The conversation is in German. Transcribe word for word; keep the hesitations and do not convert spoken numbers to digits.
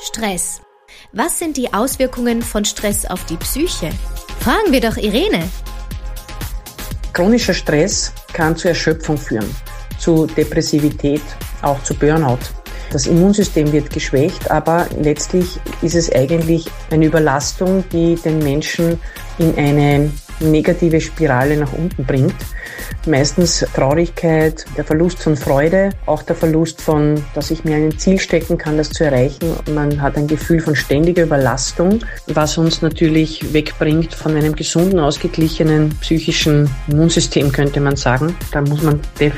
Stress. Was sind die Auswirkungen von Stress auf die Psyche? Fragen wir doch Irene. Chronischer Stress kann zur Erschöpfung führen, zu Depressivität, auch zu Burnout. Das Immunsystem wird geschwächt, aber letztlich ist es eigentlich eine Überlastung, die den Menschen in eine negative Spirale nach unten bringt. Meistens Traurigkeit, der Verlust von Freude, auch der Verlust von, dass ich mir ein Ziel stecken kann, das zu erreichen. Man hat ein Gefühl von ständiger Überlastung, was uns natürlich wegbringt von einem gesunden, ausgeglichenen psychischen Immunsystem, könnte man sagen. Da muss man definitiv